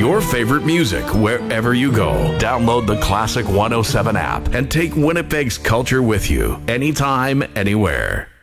your favorite music wherever you go. Download the Classic 107 app and take Winnipeg's culture with you anytime, anywhere.